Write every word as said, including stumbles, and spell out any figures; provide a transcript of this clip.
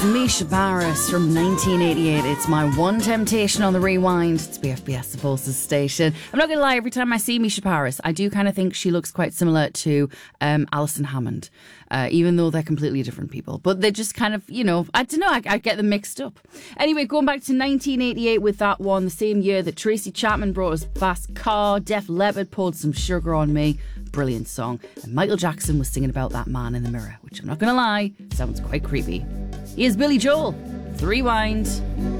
Misha Barris from nineteen eighty-eight. It's my one temptation on the rewind. It's B F B S, the Pulse's station. I'm not going to lie, every time I see Misha Barris, I do kind of think she looks quite similar to um, Alison Hammond, uh, even though they're completely different people. But they're just kind of, you know, I don't know, I, I get them mixed up. Anyway, going back to nineteen eighty-eight with that one, the same year that Tracy Chapman brought us Fast Car, Def Leppard pulled Some Sugar on Me. Brilliant song. And Michael Jackson was singing about that man in the mirror, which I'm not going to lie, sounds quite creepy. Here's Billy Joel. The Rewind.